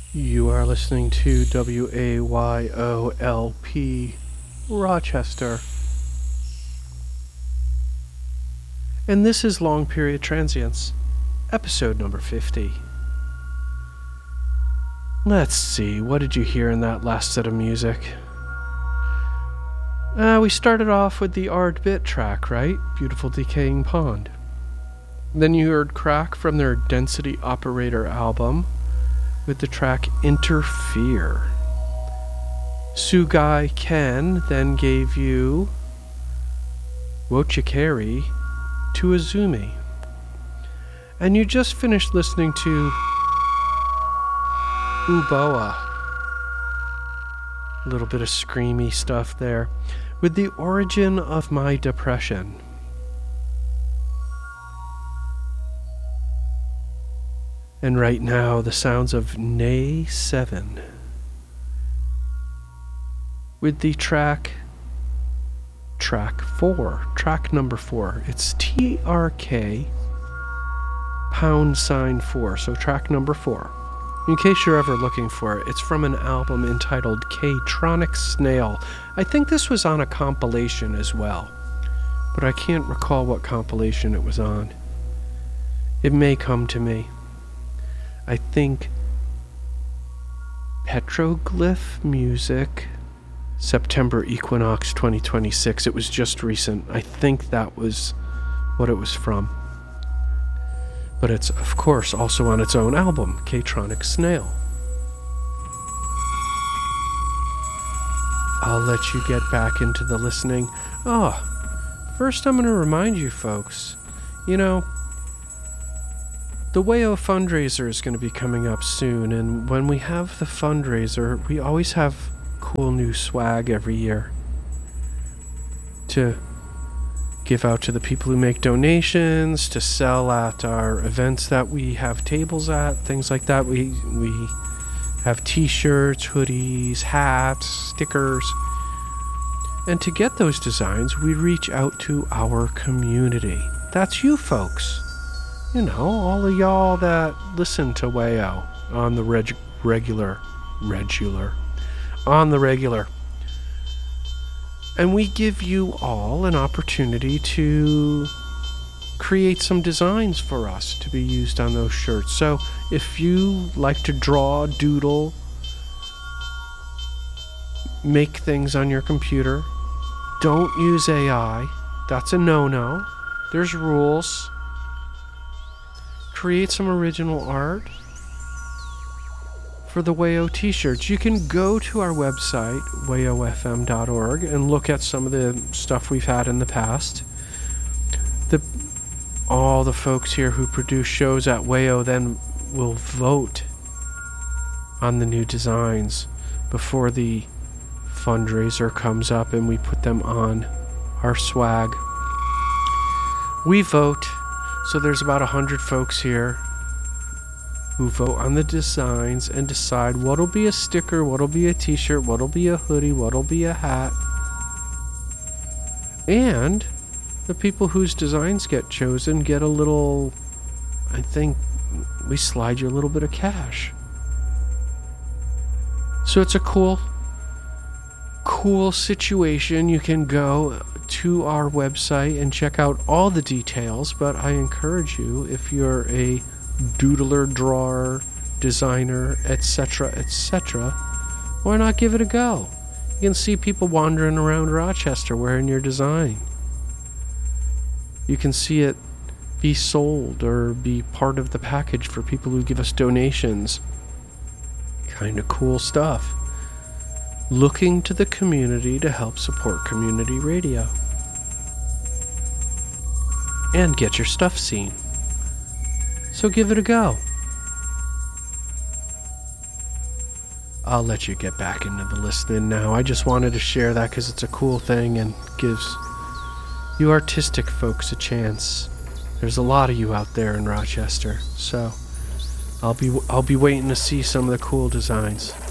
You are listening to WAYOLP Rochester. And this is Long Period Transients, episode number 50. Let's see, what did you hear in that last set of music? We started off with the Ard Bit track, right? Beautiful Decaying Pond. Then you heard Crack from their Density Operator album with the track Interfere. Sugai Ken then gave you Wochikari to Azumi. And you just finished listening to Uboa. A little bit of screamy stuff there with The Origin of My Depression. And right now, the sounds of Nay 7 with the track number 4. It's TRK #4, so track number 4. In case you're ever looking for it, it's from an album entitled K-Tronic Snail. I think this was on a compilation as well, but I can't recall what compilation it was on. It may come to me. I think Petroglyph Music, September Equinox 2026. It was just recent. I think that was what it was from. But it's, of course, also on its own album, K-Tronic Snail. I'll let you get back into the listening. First I'm going to remind you folks, the WAYO fundraiser is going to be coming up soon, and when we have the fundraiser, we always have cool new swag every year to give out to the people who make donations, to sell at our events that we have tables at, things like that. We have t-shirts, hoodies, hats, stickers. And to get those designs, we reach out to our community. That's you folks. All of y'all that listen to WAYO on the regular. And we give you all an opportunity to create some designs for us to be used on those shirts. So if you like to draw, doodle, make things on your computer, don't use AI. That's a no-no. There's rules. Create some original art for the WAYO t-shirts. You can go to our website, wayofm.org, and look at some of the stuff we've had in the past. All the folks here who produce shows at WAYO then will vote on the new designs before the fundraiser comes up and we put them on our swag. We vote, so there's about 100 folks here who vote on the designs and decide what'll be a sticker, what'll be a t-shirt, what'll be a hoodie, what'll be a hat. And the people whose designs get chosen get a little, I think we slide you a little bit of cash. So it's a cool situation. You can go to our website and check out all the details, but I encourage you, if you're a doodler, drawer, designer, etc., why not give it a go? You can see people wandering around Rochester wearing your design. You can see it be sold or be part of the package for people who give us donations. Kind of cool stuff. Looking to the community to help support community radio and get your stuff seen. So give it a go. I'll let you get back into the listening now. I just wanted to share that because it's a cool thing and gives you artistic folks a chance. There's a lot of you out there in Rochester, so I'll be waiting to see some of the cool designs.